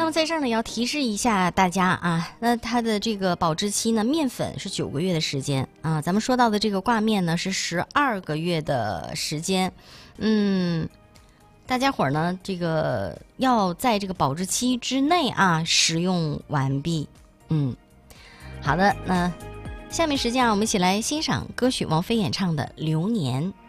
么在这儿呢，要提示一下大家啊，那它的这个保质期呢，面粉是9个月的时间啊，咱们说到的这个挂面呢是12个月的时间，大家伙儿呢，这个要在这个保质期之内啊使用完毕。好的，那下面时间啊，我们一起来欣赏歌曲王菲演唱的《流年》。